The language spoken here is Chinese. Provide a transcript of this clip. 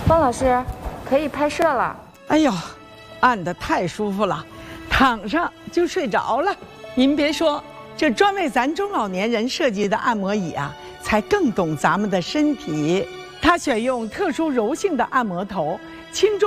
方老师，可以拍摄了。 哎呦，按得太舒服了，躺上就睡着了。您别说，这专为咱中老年人设计的按摩椅啊，才更懂咱们的身体。它选用特殊柔性的按摩头，轻重